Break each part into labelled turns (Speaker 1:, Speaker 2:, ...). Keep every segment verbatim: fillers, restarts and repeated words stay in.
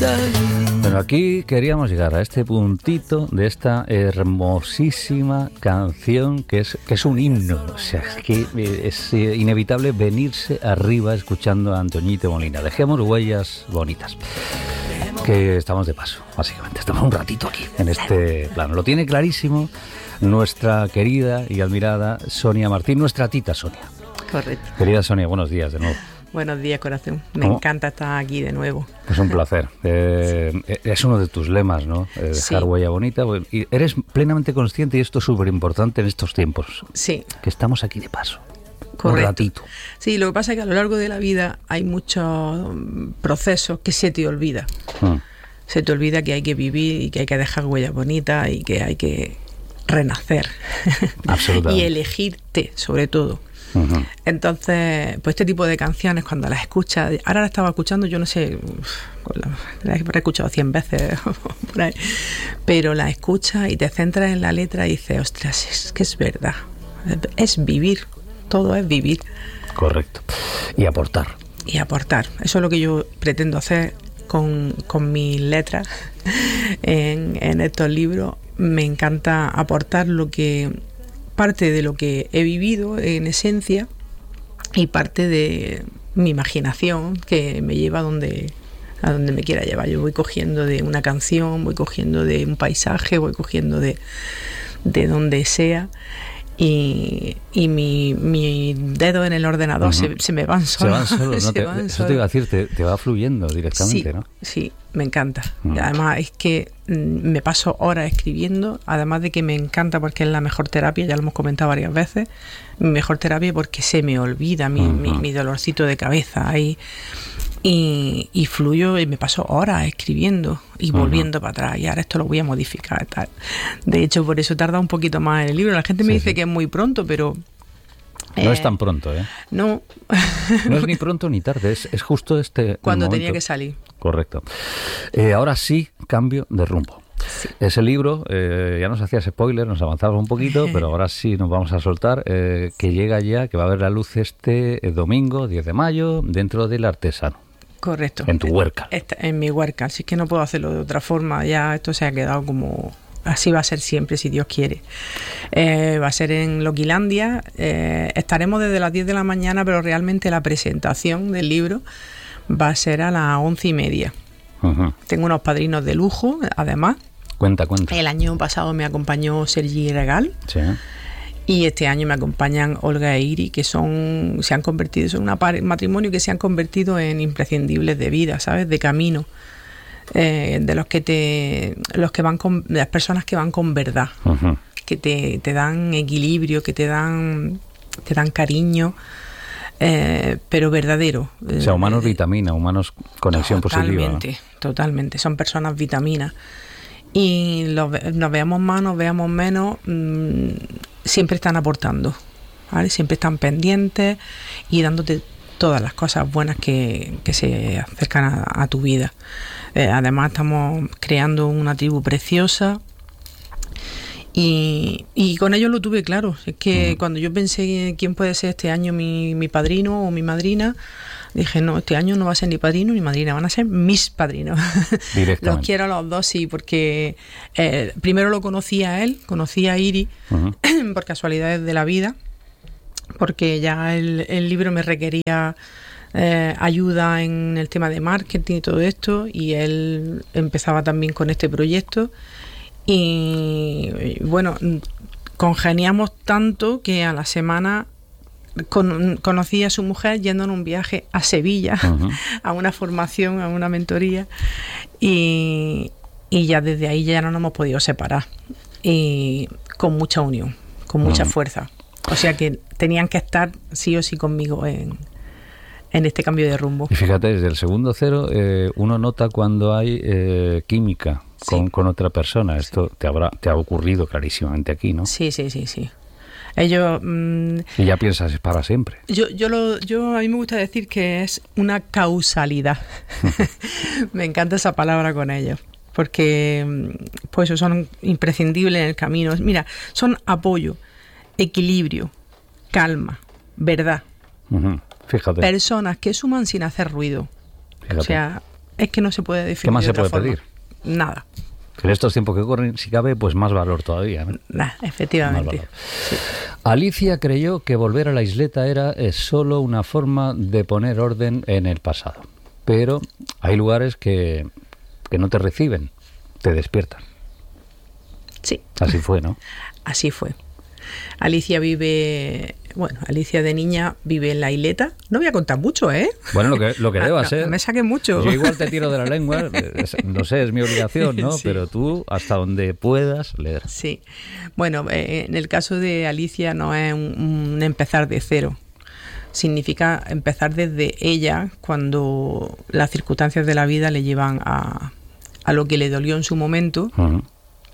Speaker 1: Bueno, aquí queríamos llegar a este puntito de esta hermosísima canción que es, que es un himno. O sea, es que es inevitable venirse arriba escuchando a Antoñito Molina. Dejemos huellas bonitas. Que estamos de paso, básicamente. Estamos un ratito aquí, en este plano. Lo tiene clarísimo nuestra querida y admirada Sonia Martín, nuestra tita Sonia.
Speaker 2: Correcto.
Speaker 1: Querida Sonia, buenos días de nuevo.
Speaker 2: Buenos días, corazón. Me
Speaker 1: ¿Cómo?
Speaker 2: encanta estar aquí de nuevo.
Speaker 1: Es un placer. Eh, sí. Es uno de tus lemas, ¿no? Eh, dejar sí. huella bonita. Y eres plenamente consciente, y esto es súper importante en estos tiempos.
Speaker 2: Sí.
Speaker 1: Que estamos aquí de paso.
Speaker 2: Correcto.
Speaker 1: Un ratito.
Speaker 2: Sí, lo que pasa es que a lo largo de la vida hay muchos procesos que se te olvida. Hmm. Se te olvida que hay que vivir y que hay que dejar huella bonita y que hay que renacer.
Speaker 1: Absolutamente.
Speaker 2: Y elegirte, sobre todo.
Speaker 1: Uh-huh.
Speaker 2: Entonces, pues este tipo de canciones, cuando las escuchas, ahora la estaba escuchando, yo no sé, la he escuchado cien veces por ahí, pero la escuchas y te centras en la letra y dices, ostras, es que es verdad, es vivir, todo es vivir.
Speaker 1: Correcto. Y aportar.
Speaker 2: Y aportar. Eso es lo que yo pretendo hacer con, con mis letras en, en estos libros. Me encanta aportar lo que parte de lo que he vivido en esencia y parte de mi imaginación que me lleva a donde, a donde me quiera llevar. Yo voy cogiendo de una canción, voy cogiendo de un paisaje, voy cogiendo de, de donde sea y, y mi, mi dedo en el ordenador uh-huh. se, se me van solos.
Speaker 1: Se van solos, ¿no? Te, van eso solo. Te iba a decir, te, te va fluyendo directamente,
Speaker 2: sí,
Speaker 1: ¿no?
Speaker 2: Sí, me encanta.
Speaker 1: Uh-huh.
Speaker 2: Y además es que me paso horas escribiendo, además de que me encanta porque es la mejor terapia, ya lo hemos comentado varias veces, mi mejor terapia porque se me olvida mi, uh-huh. mi, mi dolorcito de cabeza ahí y, y fluyo y me paso horas escribiendo y volviendo uh-huh. para atrás y ahora esto lo voy a modificar tal. De hecho, por eso tarda un poquito más en el libro. La gente me sí, dice sí. que es muy pronto, pero
Speaker 1: no
Speaker 2: eh,
Speaker 1: es tan pronto, ¿eh?
Speaker 2: No.
Speaker 1: No es ni pronto ni tarde, es, es justo este
Speaker 2: cuando
Speaker 1: momento.
Speaker 2: Tenía que salir.
Speaker 1: Correcto. Eh, ahora sí, cambio de rumbo.
Speaker 2: Sí.
Speaker 1: Ese libro, eh, ya nos hacías spoiler, nos avanzamos un poquito, pero ahora sí nos vamos a soltar, eh, que llega ya, que va a ver la luz este eh, domingo, diez de mayo, dentro del Artesano.
Speaker 2: Correcto.
Speaker 1: En tu huerca.
Speaker 2: Esta, en mi huerca, así que no puedo hacerlo de otra forma, ya esto se ha quedado como... Así va a ser siempre, si Dios quiere. Eh, va a ser en Loquilandia. Eh, estaremos desde las diez de la mañana, pero realmente la presentación del libro va a ser a las once y media. Uh-huh. Tengo unos padrinos de lujo, además.
Speaker 1: Cuenta, cuenta.
Speaker 2: El año pasado me acompañó Sergi Regal.
Speaker 1: Sí.
Speaker 2: Y este año me acompañan Olga e Iri, que son se han convertido, son un matrimonio que se han convertido en imprescindibles de vida, ¿sabes? De camino. Eh, de los que te los que van con de las personas que van con verdad, uh-huh. que te, te dan equilibrio, que te dan te dan cariño, eh, pero verdadero.
Speaker 1: O sea, humanos eh, vitamina, humanos conexión
Speaker 2: totalmente,
Speaker 1: positiva.
Speaker 2: Totalmente, totalmente. Son personas vitaminas. Y los, nos veamos más, nos veamos menos, mmm, siempre están aportando, ¿vale? Siempre están pendientes y dándote todas las cosas buenas que, que se acercan a, a tu vida. Eh, además estamos creando una tribu preciosa y, y con ello lo tuve claro. Es que uh-huh. cuando yo pensé quién puede ser este año mi, mi padrino o mi madrina, dije, no, este año no va a ser ni padrino ni madrina, van a ser mis padrinos. Los quiero a los dos, sí, porque eh, primero lo conocí a él, conocí a Iri uh-huh. por casualidades de la vida, porque ya el, el libro me requería eh, ayuda en el tema de marketing y todo esto, y él empezaba también con este proyecto y, y bueno, congeniamos tanto que a la semana con, conocí a su mujer yendo en un viaje a Sevilla, uh-huh. a una formación, a una mentoría, y, y ya desde ahí ya no nos hemos podido separar, y con mucha unión, con mucha uh-huh. fuerza. O sea que tenían que estar sí o sí conmigo en, en este cambio de rumbo.
Speaker 1: Y fíjate, desde el segundo cero eh, uno nota cuando hay eh, química con, sí. con otra persona. Esto sí. te habrá te ha ocurrido clarísimamente aquí, ¿no?
Speaker 2: Sí, sí, sí, sí. Ellos mmm,
Speaker 1: y ya piensas es para siempre.
Speaker 2: Yo, yo lo, yo a mí me gusta decir que es una causalidad. Me encanta esa palabra con ellos, porque pues son imprescindibles en el camino. Mira, son apoyo, equilibrio, calma, verdad.
Speaker 1: Uh-huh. Fíjate.
Speaker 2: Personas que suman sin hacer ruido. Fíjate. O sea, es que no se puede definir.
Speaker 1: ¿Qué más
Speaker 2: de
Speaker 1: se
Speaker 2: otra
Speaker 1: puede
Speaker 2: forma.
Speaker 1: pedir?
Speaker 2: Nada.
Speaker 1: En estos tiempos que corren, si cabe, pues más valor todavía, ¿no?
Speaker 2: Nah, efectivamente.
Speaker 1: Sí. Alicia creyó que volver a la isleta era es solo una forma de poner orden en el pasado. Pero hay lugares que, que no te reciben, te despiertan.
Speaker 2: Sí.
Speaker 1: Así fue, ¿no?
Speaker 2: Así fue. Alicia vive, bueno, Alicia de niña vive en la isleta. No voy a contar mucho, ¿eh?
Speaker 1: Bueno, lo que, lo que deba
Speaker 2: no,
Speaker 1: ser.
Speaker 2: No me saques mucho.
Speaker 1: Yo igual te tiro de la lengua, no sé, es mi obligación, ¿no?
Speaker 2: Sí.
Speaker 1: Pero tú, hasta donde puedas, leer.
Speaker 2: Sí. Bueno, eh, en el caso de Alicia no es un, un empezar de cero. Significa empezar desde ella cuando las circunstancias de la vida le llevan a, a lo que le dolió en su momento. Uh-huh.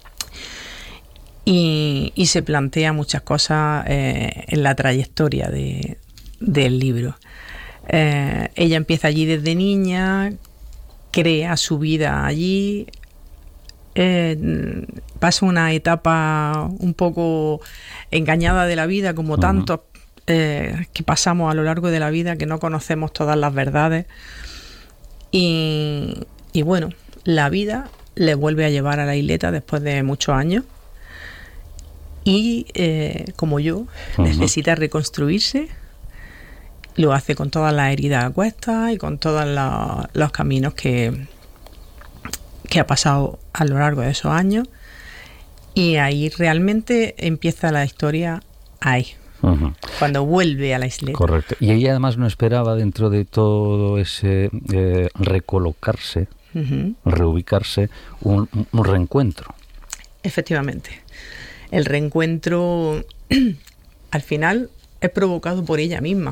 Speaker 2: Y, y se plantea muchas cosas eh, en la trayectoria de, del libro. Eh, ella empieza allí desde niña, crea su vida allí, eh, pasa una etapa un poco engañada de la vida, como uh-huh. tantos eh, que pasamos a lo largo de la vida, que no conocemos todas las verdades. Y, y bueno, la vida le vuelve a llevar a la isleta después de muchos años. Y eh, como yo, uh-huh. necesita reconstruirse, lo hace con todas las heridas a cuestas y con todos los, los caminos que, que ha pasado a lo largo de esos años. Y ahí realmente empieza la historia ahí, uh-huh. cuando vuelve a la isleta.
Speaker 1: Correcto. Y ella además no esperaba, dentro de todo ese eh, recolocarse, uh-huh. reubicarse, un, un reencuentro.
Speaker 2: Efectivamente. El reencuentro al final es provocado por ella misma,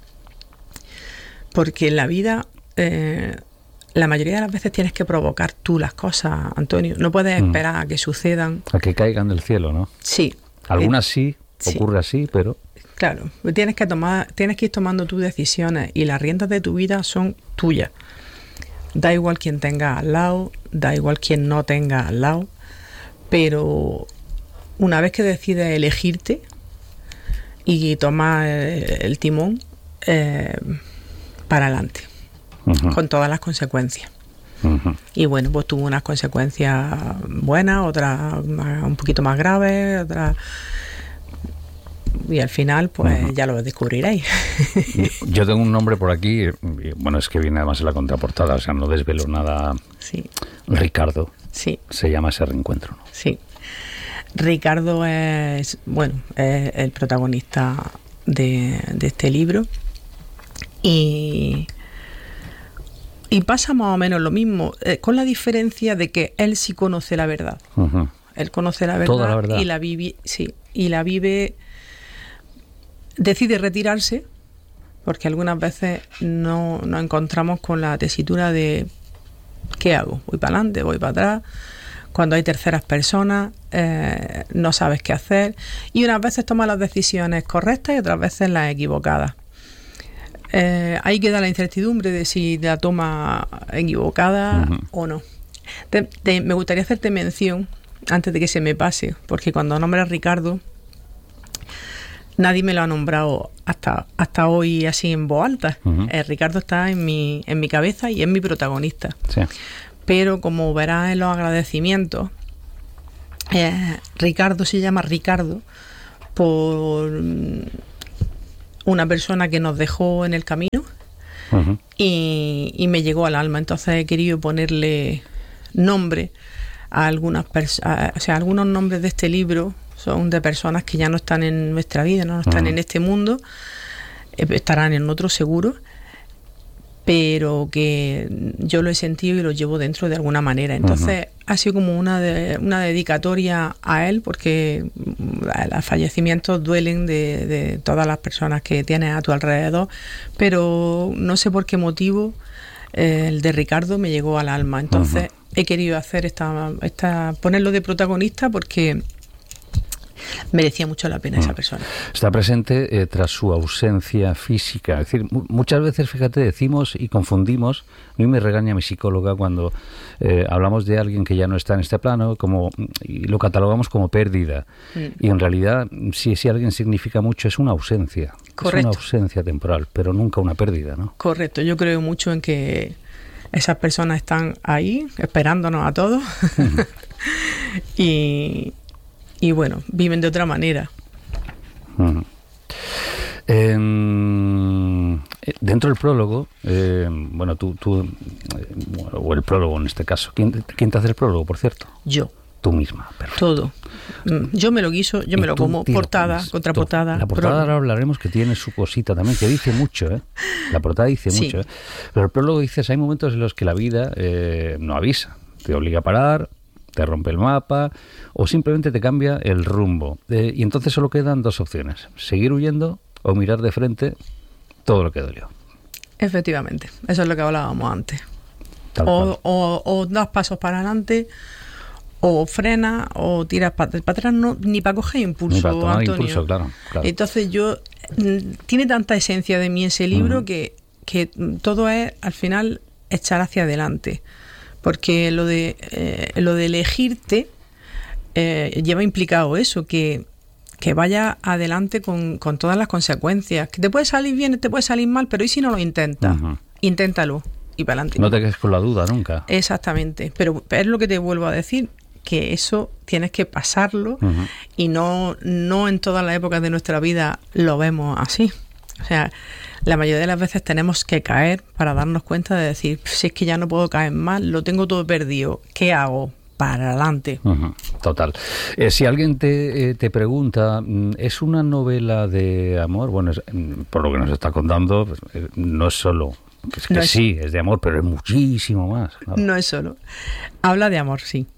Speaker 2: porque en la vida eh, la mayoría de las veces tienes que provocar tú las cosas, Antonio. No puedes mm. esperar a que sucedan,
Speaker 1: a que caigan del cielo, ¿no?
Speaker 2: Sí.
Speaker 1: Algunas sí, sí, ocurre así, pero
Speaker 2: claro, tienes que tomar, tienes que ir tomando tus decisiones y las riendas de tu vida son tuyas. Da igual quien tenga al lado, da igual quien no tenga al lado, pero una vez que decides elegirte y tomar el timón, eh, para adelante, uh-huh. con todas las consecuencias. Uh-huh. Y bueno, pues tuvo unas consecuencias buenas, otras un poquito más graves, otras... Y al final, pues uh-huh. ya lo descubriréis.
Speaker 1: Yo tengo un nombre por aquí, bueno, es que viene además en la contraportada, o sea, no desvelo nada.
Speaker 2: Sí.
Speaker 1: Ricardo.
Speaker 2: Sí.
Speaker 1: Se llama ese reencuentro, ¿no?
Speaker 2: Sí. Ricardo es, bueno, es el protagonista de, de este libro y, y pasa más o menos lo mismo, eh, con la diferencia de que él sí conoce la verdad. Uh-huh. Él conoce la verdad,
Speaker 1: toda la verdad y
Speaker 2: la vive, sí, y la vive, decide retirarse porque algunas veces no nos encontramos con la tesitura de ¿qué hago? ¿Voy para adelante? ¿Voy para atrás? Cuando hay terceras personas, eh, no sabes qué hacer. Y unas veces tomas las decisiones correctas y otras veces las equivocadas. Eh, ahí queda la incertidumbre de si la toma equivocada uh-huh. o no. Te, te, me gustaría hacerte mención, antes de que se me pase, porque cuando nombras Ricardo, nadie me lo ha nombrado hasta, hasta hoy así en voz alta. Uh-huh. Eh, Ricardo está en mi, en mi cabeza y es mi protagonista.
Speaker 1: Sí.
Speaker 2: Pero como verás en los agradecimientos, eh, Ricardo se llama Ricardo por una persona que nos dejó en el camino uh-huh. y, y me llegó al alma. Entonces he querido ponerle nombre a algunas personas, o sea, algunos nombres de este libro son de personas que ya no están en nuestra vida, no están uh-huh. en este mundo, eh, estarán en otro seguro, pero que yo lo he sentido y lo llevo dentro de alguna manera. Entonces uh-huh. ha sido como una de, una dedicatoria a él, porque los fallecimientos duelen de, de todas las personas que tienes a tu alrededor, pero no sé por qué motivo eh, el de Ricardo me llegó al alma. Entonces uh-huh. he querido hacer esta, esta ponerlo de protagonista porque merecía mucho la pena esa persona.
Speaker 1: Está presente eh, tras su ausencia física. Es decir, m- muchas veces, fíjate, decimos y confundimos. A mí me regaña mi psicóloga cuando eh, hablamos de alguien que ya no está en este plano como y lo catalogamos como pérdida. Mm. Y en realidad, si, si alguien significa mucho, es una ausencia.
Speaker 2: Correcto.
Speaker 1: Es una ausencia temporal, pero nunca una pérdida, ¿no?
Speaker 2: Correcto. Yo creo mucho en que Esas personas están ahí esperándonos a todos y, y bueno, viven de otra manera.
Speaker 1: Uh-huh. Eh, dentro del prólogo, eh, bueno, tú, tú eh, o el prólogo en este caso, ¿quién, ¿quién te hace el prólogo, por cierto?
Speaker 2: Yo.
Speaker 1: Tú misma, perfecto.
Speaker 2: Todo. Yo me lo guiso, yo me lo como, portada, contraportada.
Speaker 1: La portada ahora hablaremos que tiene su cosita también, que dice mucho, ¿eh? La portada dice sí. mucho, ¿eh? Pero el prólogo dices, hay momentos en los que la vida eh, no avisa, te obliga a parar, te rompe el mapa o simplemente te cambia el rumbo. Eh, y entonces solo quedan dos opciones, seguir huyendo o mirar de frente todo lo que dolió.
Speaker 2: Efectivamente, eso es lo que hablábamos antes. O, o, o das pasos para adelante, o frena o tiras para, para atrás, no, ni para coger impulso,
Speaker 1: ni para tomar
Speaker 2: Antonio.
Speaker 1: impulso, claro, claro.
Speaker 2: Entonces yo, tiene tanta esencia de mí ese libro uh-huh. que, que todo es, al final, echar hacia adelante. Porque lo de, eh, lo de elegirte eh, lleva implicado eso, que, que vaya adelante con, con todas las consecuencias. Que te puede salir bien, te puede salir mal, pero ¿y si no lo intentas? Uh-huh. Inténtalo y para adelante.
Speaker 1: No te quedes con la duda nunca.
Speaker 2: Exactamente, pero es lo que te vuelvo a decir, que eso tienes que pasarlo uh-huh. y no, no en todas las épocas de nuestra vida lo vemos así. O sea, la mayoría de las veces tenemos que caer para darnos cuenta de decir, si es que ya no puedo caer más, lo tengo todo perdido, ¿qué hago? Para adelante.
Speaker 1: Uh-huh. Total. Eh, si alguien te, eh, te pregunta, ¿es una novela de amor? Bueno, es, por lo que nos está contando, pues, eh, no es solo... Que, es que no es, sí, es de amor, pero es muchísimo más.
Speaker 2: Claro. No es solo. Habla de amor, sí.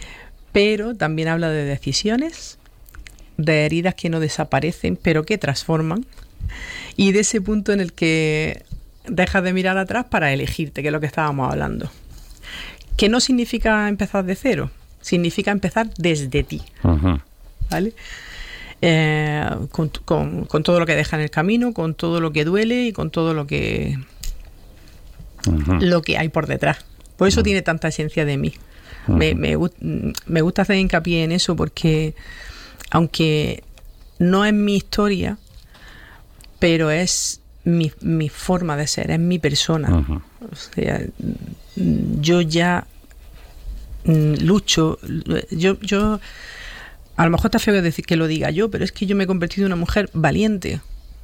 Speaker 2: Pero también habla de decisiones, de heridas que no desaparecen, pero que transforman. Y de ese punto en el que dejas de mirar atrás para elegirte, que es lo que estábamos hablando. Que no significa empezar de cero, significa empezar desde ti. Uh-huh. ¿Vale? Eh, con, con, con todo lo que deja en el camino, con todo lo que duele y con todo lo que... Uh-huh. lo que hay por detrás. Por eso uh-huh. tiene tanta esencia de mí. Uh-huh. Me, me, me gusta hacer hincapié en eso porque aunque no es mi historia, pero es mi, mi forma de ser, es mi persona. Uh-huh. O sea, yo ya lucho, yo, yo a lo mejor está feo decir que lo diga yo, pero es que yo me he convertido en una mujer valiente.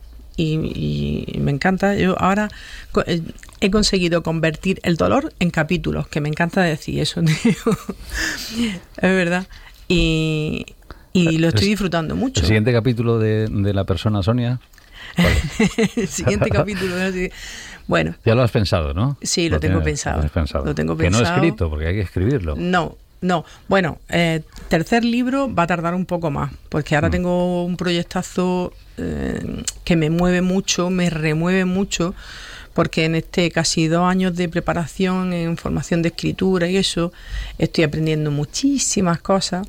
Speaker 2: Y, y me encanta. Yo ahora he conseguido convertir el dolor en capítulos, que me encanta decir eso, tío. Es verdad. Y, y lo estoy disfrutando mucho.
Speaker 1: ¿El siguiente capítulo de, de la persona Sonia?
Speaker 2: El siguiente capítulo. Bueno.
Speaker 1: Ya lo has pensado, ¿no?
Speaker 2: Sí, lo, lo tengo tienes, pensado.
Speaker 1: Lo, pensado.
Speaker 2: Lo tengo pensado.
Speaker 1: Que no escrito, porque hay que escribirlo.
Speaker 2: No. No, bueno, eh, tercer libro va a tardar un poco más, porque ahora mm. tengo un proyectazo eh, que me mueve mucho, me remueve mucho, porque en este casi dos años de preparación en formación de escritura y eso, estoy aprendiendo muchísimas cosas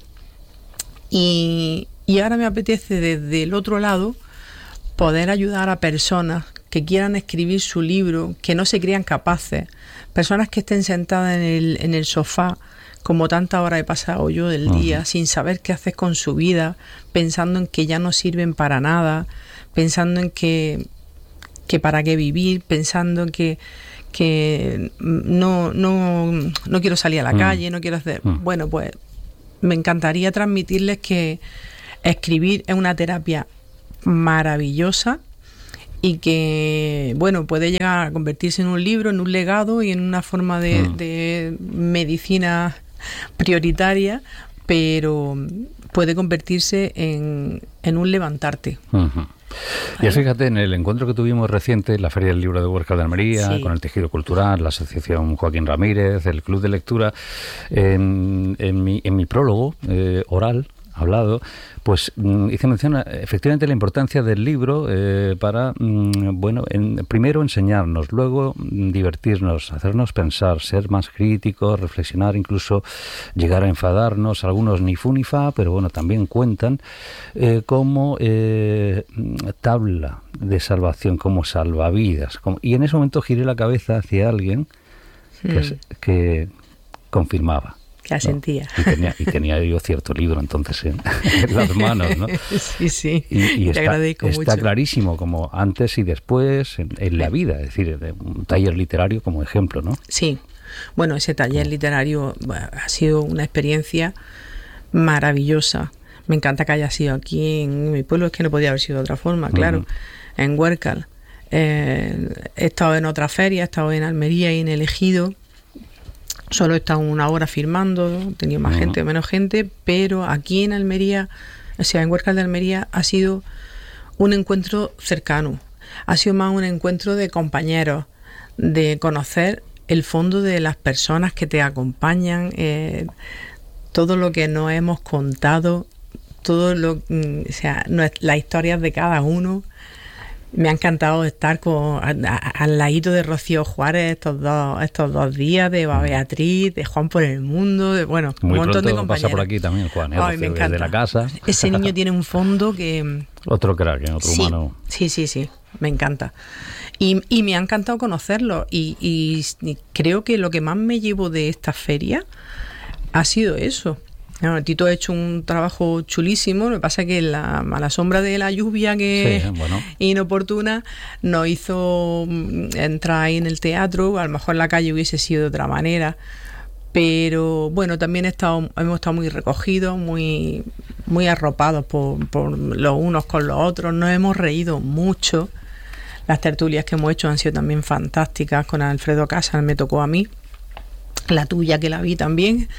Speaker 2: y, y ahora me apetece desde el otro lado poder ayudar a personas que quieran escribir su libro, que no se crean capaces, personas que estén sentadas en el, en el sofá, como tantas horas he pasado yo del uh-huh. día, sin saber qué hacer con su vida, pensando en que ya no sirven para nada, pensando en que, que para qué vivir, pensando en que, que no, no, no quiero salir a la uh-huh. calle, no quiero hacer... Uh-huh. Bueno, pues me encantaría transmitirles que escribir es una terapia maravillosa y que, bueno, puede llegar a convertirse en un libro, en un legado y en una forma de, uh-huh. de medicina prioritaria, pero puede convertirse en, en un levantarte.
Speaker 1: Uh-huh. Y fíjate, en el encuentro que tuvimos reciente, la Feria del Libro de Huércal de Almería, sí. con el Tejido Cultural, la Asociación Joaquín Ramírez, el Club de Lectura, en, en, mi, en mi prólogo eh, oral, hablado, pues mm, hice mención a, efectivamente la importancia del libro eh, para, mm, bueno, en, primero enseñarnos, luego mm, divertirnos, hacernos pensar, ser más críticos, reflexionar, incluso llegar a enfadarnos, algunos ni fu ni fa, pero bueno, también cuentan eh, como eh, tabla de salvación, como salvavidas. Como, y en ese momento giré la cabeza hacia alguien que, mm. que confirmaba.
Speaker 2: que asentía.
Speaker 1: No, y, tenía, y tenía yo cierto libro entonces en, en las manos, ¿no?
Speaker 2: Sí, sí,
Speaker 1: y, y
Speaker 2: te
Speaker 1: está,
Speaker 2: agradezco
Speaker 1: está
Speaker 2: mucho.
Speaker 1: Clarísimo, como antes y después en, en la vida, es decir, de un taller literario como ejemplo, ¿no?
Speaker 2: Sí, bueno, ese taller literario bueno, ha sido una experiencia maravillosa. Me encanta que haya sido aquí en mi pueblo, es que no podía haber sido de otra forma, claro, uh-huh. en Huércal. Eh, he estado en otra feria, he estado en Almería y en El Ejido. Solo he estado una hora firmando, he tenido más uh-huh. gente o menos gente, pero aquí en Almería, o sea, en Huércal de Almería, ha sido un encuentro cercano. Ha sido más un encuentro de compañeros, de conocer el fondo de las personas que te acompañan, eh, todo lo que nos hemos contado, todo lo, o sea, las historias de cada uno. Me ha encantado estar con al ladito de Rocío Juárez estos dos estos dos días, de Eva Beatriz, de Juan por el Mundo, de, bueno,
Speaker 1: muy
Speaker 2: un montón de compañeros.
Speaker 1: Pasa por aquí también Juan, ¿eh?
Speaker 2: Ay, me encanta.
Speaker 1: Desde la casa.
Speaker 2: Ese niño tiene un fondo que...
Speaker 1: Otro crack, ¿eh? Otro
Speaker 2: sí,
Speaker 1: humano.
Speaker 2: Sí, sí, sí, me encanta. Y, y me ha encantado conocerlo y, y, y creo que lo que más me llevo de esta feria ha sido eso. No, Tito ha hecho un trabajo chulísimo, lo que pasa es que la, a la sombra de la lluvia que
Speaker 1: sí, bueno.
Speaker 2: inoportuna nos hizo entrar ahí en el teatro. A lo mejor la calle hubiese sido de otra manera, pero bueno, también he estado, hemos estado muy recogidos, muy, muy arropados por, por los unos con los otros, nos hemos reído mucho. Las tertulias que hemos hecho han sido también fantásticas. Con Alfredo Casas me tocó a mí, la tuya que la vi también.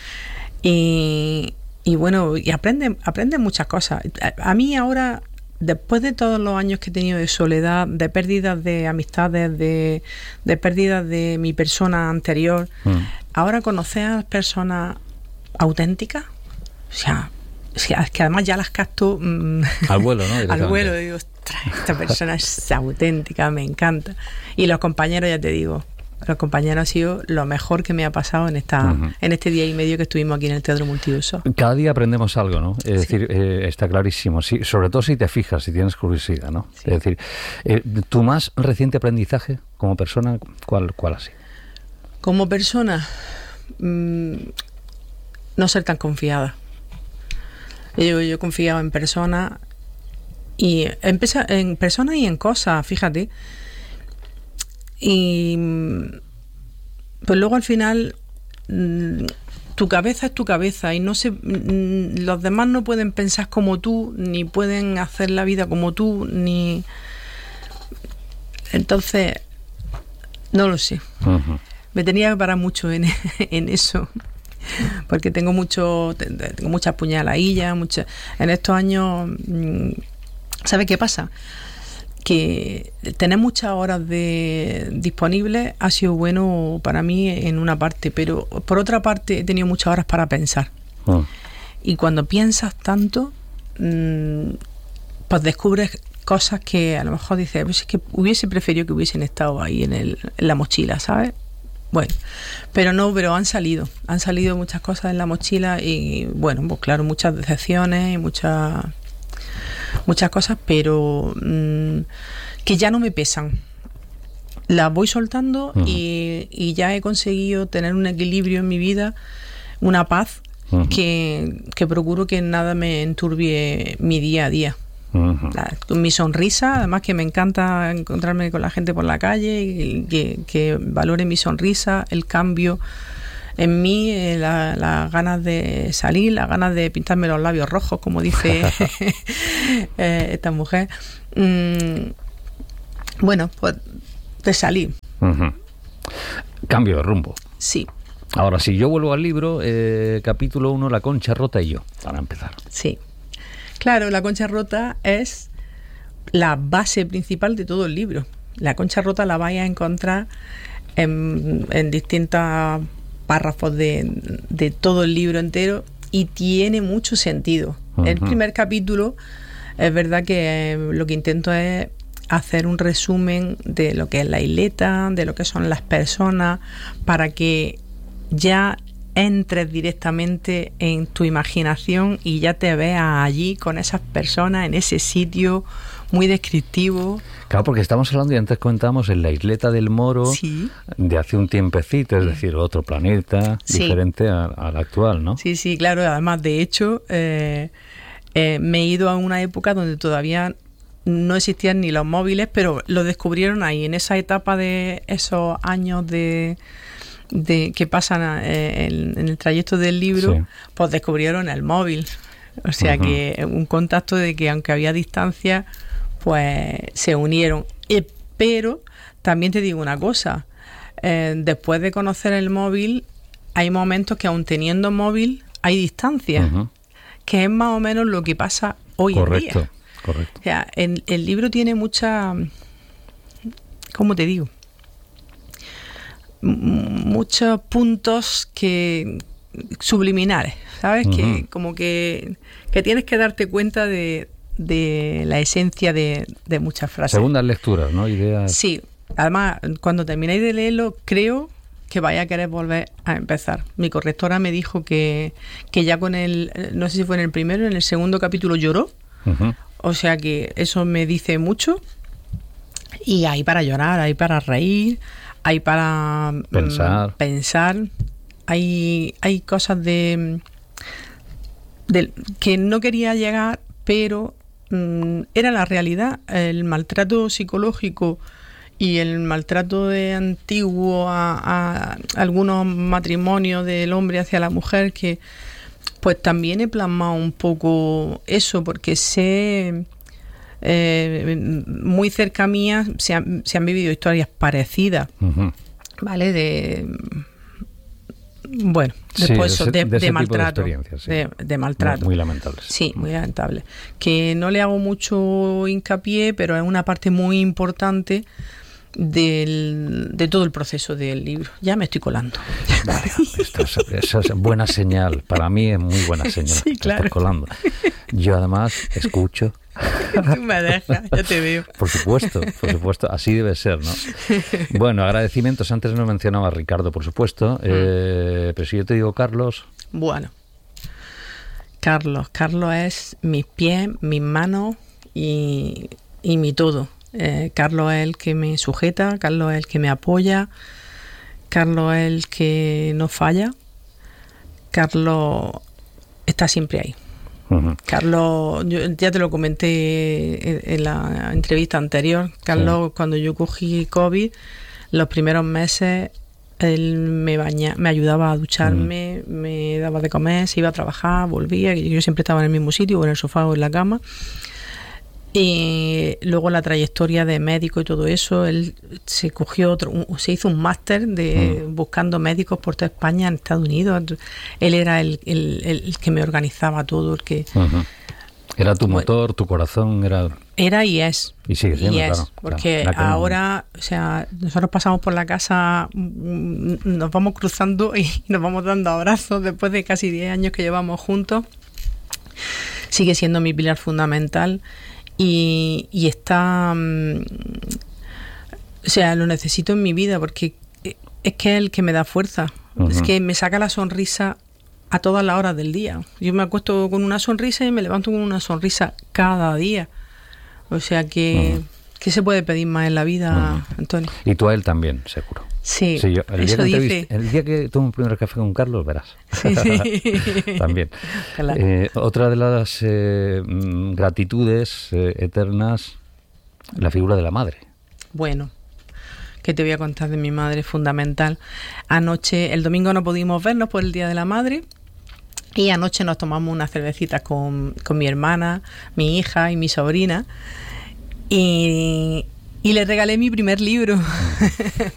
Speaker 2: Y, y bueno, y aprende, aprende muchas cosas. A, a mí ahora, después de todos los años que he tenido de soledad, de pérdidas de amistades, de, de pérdidas de mi persona anterior, mm. ahora conocer a las personas auténticas, o sea, o sea, es que además ya las capto mmm,
Speaker 1: al vuelo, ¿no?
Speaker 2: Al vuelo, digo, ostras, esta persona es auténtica, me encanta. Y los compañeros, ya te digo, los compañeros ha sido lo mejor que me ha pasado en esta uh-huh. en este día y medio que estuvimos aquí en el Teatro Multiuso.
Speaker 1: Cada día aprendemos algo, ¿no? Es sí. decir, eh, está clarísimo. Sí, sobre todo si te fijas, si tienes curiosidad, ¿no? Sí. Es decir, eh, ¿tu más reciente aprendizaje como persona, cuál, cuál ha sido?
Speaker 2: Como persona, mmm, no ser tan confiada. Yo, yo he confiado en personas y en, en personas y en cosas, fíjate. Y pues luego al final tu cabeza es tu cabeza y no se, los demás no pueden pensar como tú, ni pueden hacer la vida como tú, ni entonces no lo sé. Uh-huh. Me tenía que parar mucho en, en eso, porque tengo mucho tengo muchas puñaladillas, muchas en estos años. ¿Sabes qué pasa? Que tener muchas horas de disponibles ha sido bueno para mí en una parte, pero por otra parte he tenido muchas horas para pensar. Oh. Y cuando piensas tanto, mmm, pues descubres cosas que a lo mejor dices, pues es que hubiese preferido que hubiesen estado ahí en, el, en la mochila, ¿sabes? Bueno, pero no, pero han salido, han salido muchas cosas en la mochila y bueno, pues claro, muchas decepciones y muchas... muchas cosas, pero mmm, que ya no me pesan. Las voy soltando uh-huh. y, y ya he conseguido tener un equilibrio en mi vida, una paz uh-huh. que, que procuro que nada me enturbie mi día a día. Uh-huh. La, mi sonrisa, además que me encanta encontrarme con la gente por la calle y que, que valore mi sonrisa, el cambio en mí, eh, las la ganas de salir, las ganas de pintarme los labios rojos, como dice eh, esta mujer. Mm, bueno, pues de salir.
Speaker 1: Uh-huh. Cambio de rumbo.
Speaker 2: Sí.
Speaker 1: Ahora, si yo vuelvo al libro, eh, capítulo uno, La Concha Rota y yo, para empezar.
Speaker 2: Sí. Claro, La Concha Rota es la base principal de todo el libro. La Concha Rota la vais a encontrar en, en distintas párrafos de, de todo el libro entero y tiene mucho sentido. Uh-huh. El primer capítulo es verdad que eh, lo que intento es hacer un resumen de lo que es la isleta, de lo que son las personas, para que ya entres directamente en tu imaginación y ya te veas allí con esas personas en ese sitio muy descriptivo,
Speaker 1: Claro, porque estamos hablando, y antes contamos, en la isleta del Moro,
Speaker 2: sí.
Speaker 1: de hace un tiempecito, es decir, otro planeta sí. diferente al actual, ¿no?
Speaker 2: Sí, sí, claro. Además, de hecho, eh, eh, me he ido a una época donde todavía no existían ni los móviles, pero lo descubrieron ahí, en esa etapa de esos años de... de que pasan eh, en, en el trayecto del libro, sí. pues descubrieron el móvil. O sea, uh-huh. que un contacto de que aunque había distancia, pues se unieron. Eh, pero también te digo una cosa, eh, después de conocer el móvil, hay momentos que aun teniendo móvil hay distancia, uh-huh. que es más o menos lo que pasa hoy
Speaker 1: correcto,
Speaker 2: en día.
Speaker 1: Correcto.
Speaker 2: O sea, el, el libro tiene mucha, ¿cómo te digo? Muchos puntos que subliminares, ¿sabes? Uh-huh. Que como que, que tienes que darte cuenta de, de la esencia de, de muchas frases.
Speaker 1: Segundas lecturas, ¿no? Ideas.
Speaker 2: Sí, además, cuando terminéis de leerlo, creo que vaya a querer volver a empezar. Mi correctora me dijo que, que ya con el, no sé si fue en el primero, en el segundo capítulo lloró, uh-huh. o sea que eso me dice mucho, y hay para llorar, hay para reír, hay para
Speaker 1: pensar,
Speaker 2: mm, pensar. Hay, hay cosas de, de que no quería llegar, pero mm, era la realidad. El maltrato psicológico y el maltrato de antiguo a, a algunos matrimonios del hombre hacia la mujer, que pues también he plasmado un poco eso, porque sé... Eh, muy cerca mía se han, se han vivido historias parecidas, uh-huh. ¿vale? De bueno, después
Speaker 1: sí, de,
Speaker 2: de,
Speaker 1: de,
Speaker 2: de maltrato,
Speaker 1: de, sí.
Speaker 2: de, de maltrato,
Speaker 1: muy, muy lamentable.
Speaker 2: Sí, muy lamentable. Que no le hago mucho hincapié, pero es una parte muy importante del, de todo el proceso del libro. Ya me estoy colando.
Speaker 1: Vale, esto es, eso es buena señal. Para mí es muy buena señal.
Speaker 2: Sí, claro.
Speaker 1: Estás colando. Yo además escucho.
Speaker 2: Tú me dejas, ya te veo.
Speaker 1: Por supuesto, por supuesto, así debe ser, ¿no? Bueno, agradecimientos. Antes no mencionaba a Ricardo, por supuesto, mm. eh, pero si yo te digo Carlos...
Speaker 2: Bueno, Carlos, Carlos es mis pies, mis manos y, y mi todo. Eh, Carlos es el que me sujeta, Carlos es el que me apoya, Carlos es el que no falla, Carlos está siempre ahí. Uh-huh. Carlos, yo ya te lo comenté en, en la entrevista anterior, Carlos, sí. Cuando yo cogí COVID, los primeros meses él me baña, me ayudaba a ducharme, uh-huh. me daba de comer, se iba a trabajar, volvía, yo siempre estaba en el mismo sitio, o en el sofá o en la cama. Y luego la trayectoria de médico y todo eso, él se cogió otro, se hizo un máster de uh-huh. buscando médicos por toda España, en Estados Unidos. Él era el, el, el que me organizaba todo, el que
Speaker 1: uh-huh. era tu motor, bueno, tu corazón, era
Speaker 2: era y es
Speaker 1: y sigue siendo,
Speaker 2: y es,
Speaker 1: claro,
Speaker 2: porque
Speaker 1: claro,
Speaker 2: ahora, o sea, nosotros pasamos por la casa, nos vamos cruzando y nos vamos dando abrazos después de casi diez años que llevamos juntos. Sigue siendo mi pilar fundamental. Y, y está, um, o sea, lo necesito en mi vida porque es que es el que me da fuerza. Uh-huh. Es que me saca la sonrisa a todas las horas del día. Yo me acuesto con una sonrisa y me levanto con una sonrisa cada día. O sea que, uh-huh. ¿qué se puede pedir más en la vida, uh-huh. Antonio?
Speaker 1: Y tú a él también, seguro.
Speaker 2: Sí,
Speaker 1: sí yo, el
Speaker 2: eso
Speaker 1: día que
Speaker 2: dice.
Speaker 1: Viste, el día que tomo un primer café con Carlos, verás.
Speaker 2: Sí.
Speaker 1: También.
Speaker 2: Claro.
Speaker 1: Eh, otra de las eh, gratitudes eh, eternas, la figura de la madre.
Speaker 2: Bueno, ¿qué te voy a contar de mi madre? Fundamental. Anoche, el domingo no pudimos vernos por el Día de la Madre. Y anoche nos tomamos unas cervecitas con, con mi hermana, mi hija y mi sobrina. Y... Y le regalé mi primer libro.